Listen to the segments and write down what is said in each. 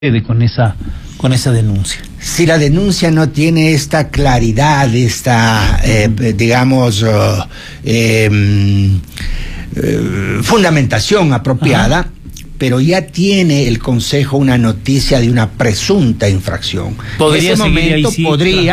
con esa denuncia? Si la denuncia no tiene esta claridad, esta, fundamentación apropiada, pero ya tiene el Consejo una noticia de una presunta infracción. ¿Podría en ese momento ahí, sí,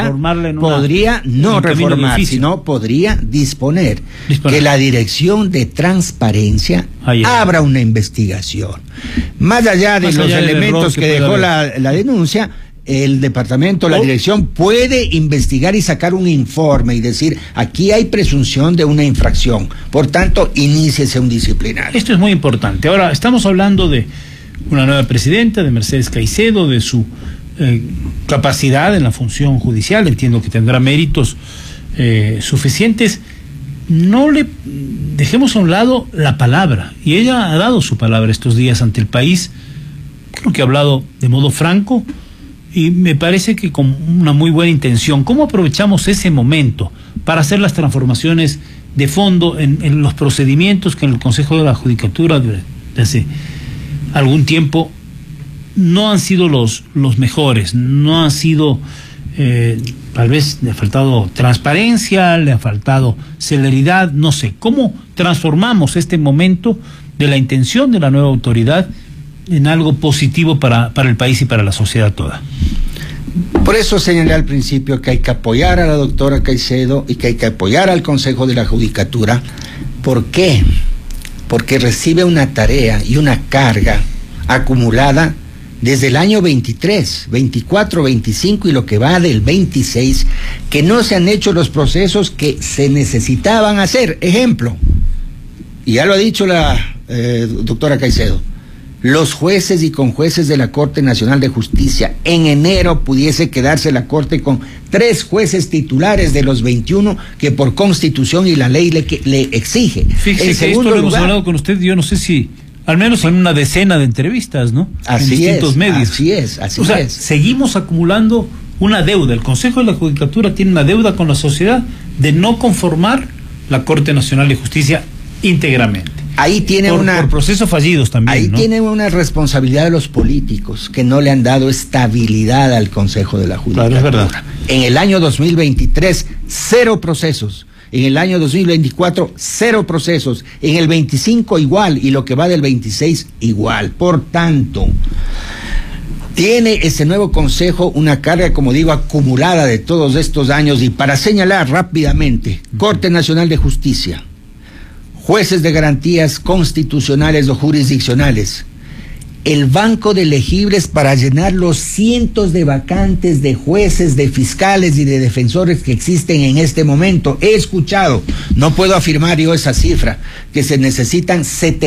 podría no reformar, sino podría disponer que la Dirección de Transparencia abra una investigación. Más allá de los elementos que dejó la denuncia, el departamento, la dirección puede investigar y sacar un informe y decir, aquí hay presunción de una infracción, por tanto, iníciese un disciplinario. Esto es muy importante. Ahora, estamos hablando de una nueva presidenta, de Mercedes Caicedo, de su capacidad en la función judicial. Entiendo que tendrá méritos suficientes. No le dejemos a un lado la palabra, y ella ha dado su palabra estos días ante el país. Creo que ha hablado de modo franco, y me parece que con una muy buena intención. ¿Cómo aprovechamos ese momento para hacer las transformaciones de fondo en los procedimientos que en el Consejo de la Judicatura desde hace algún tiempo no han sido los mejores? No han sido, tal vez le ha faltado transparencia, le ha faltado celeridad, no sé. ¿Cómo transformamos este momento de la intención de la nueva autoridad en algo positivo para el país y para la sociedad toda? Por eso señalé al principio que hay que apoyar a la doctora Caicedo y que hay que apoyar al Consejo de la Judicatura. ¿Por qué? Porque recibe una tarea y una carga acumulada desde el año 23, 24, 25 y lo que va del 26, que no se han hecho los procesos que se necesitaban hacer. Ejemplo, y ya lo ha dicho la doctora Caicedo, los jueces y conjueces de la Corte Nacional de Justicia. En enero pudiese quedarse la Corte con 3 jueces titulares de los 21 que por Constitución y la ley le exige. Fíjese que esto lo hemos hablado con usted, yo no sé si, al menos en una decena de entrevistas, ¿no? Así en distintos medios. Así es. O sea, seguimos acumulando una deuda. El Consejo de la Judicatura tiene una deuda con la sociedad de no conformar la Corte Nacional de Justicia íntegramente. Ahí tiene por procesos fallidos también. Ahí, ¿no? Tiene una responsabilidad de los políticos que no le han dado estabilidad al Consejo de la Judicatura. Claro, es verdad. En el año 2023, 0 procesos. En el año 2024, 0 procesos. En el 25 igual, y lo que va del 26 igual. Por tanto, tiene ese nuevo Consejo una carga, como digo, acumulada de todos estos años. Y para señalar rápidamente, Corte Nacional de Justicia, jueces de garantías constitucionales o jurisdiccionales, el banco de elegibles para llenar los cientos de vacantes de jueces, de fiscales y de defensores que existen en este momento. He escuchado, no puedo afirmar yo esa cifra, que se necesitan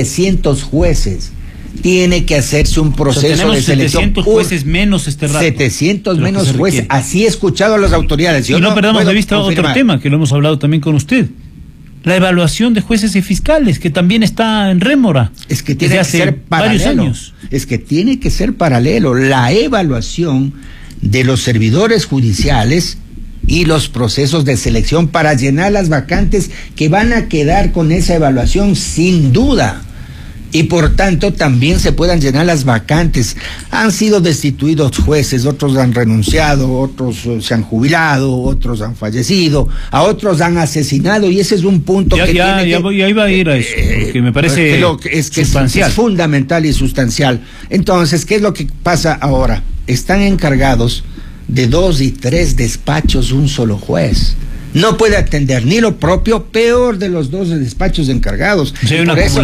700 jueces. Tiene que hacerse un proceso de selección. 700 jueces menos este rato. 700 menos jueces. Así he escuchado a las autoridades. Y no perdamos de vista otro tema que lo hemos hablado también con usted. La evaluación de jueces y fiscales, que también está en rémora. Es que tiene que ser paralelo. Varios años. Es que tiene que ser paralelo la evaluación de los servidores judiciales y los procesos de selección para llenar las vacantes que van a quedar con esa evaluación sin duda. Y por tanto también se puedan llenar las vacantes. Han sido destituidos jueces, otros han renunciado, otros se han jubilado, otros han fallecido, a otros han asesinado, y ese es un punto que ya iba a ir a eso, porque me parece sustancial. Es fundamental y sustancial. Entonces, ¿qué es lo que pasa ahora? Están encargados de 2 y 3 despachos un solo juez. No puede atender ni lo propio, peor de los 2 despachos encargados. Sí,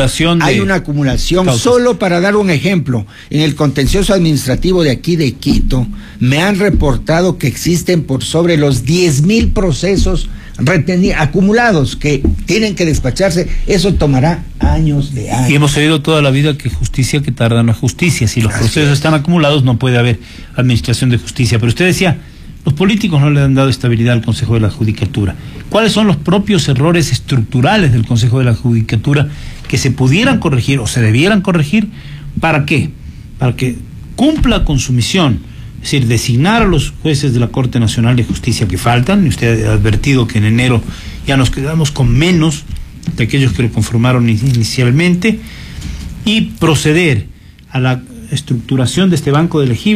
hay una acumulación causas. Solo para dar un ejemplo, en el contencioso administrativo de aquí de Quito, me han reportado que existen por sobre los 10,000 procesos acumulados que tienen que despacharse. Eso tomará años de años. Y hemos oído toda la vida que justicia que tarda en la justicia. Si los procesos están acumulados, no puede haber administración de justicia. Pero usted decía, los políticos no le han dado estabilidad al Consejo de la Judicatura. ¿Cuáles son los propios errores estructurales del Consejo de la Judicatura que se pudieran corregir o se debieran corregir? ¿Para qué? Para que cumpla con su misión, es decir, designar a los jueces de la Corte Nacional de Justicia que faltan, y usted ha advertido que en enero ya nos quedamos con menos de aquellos que lo conformaron inicialmente, y proceder a la estructuración de este banco de elegibles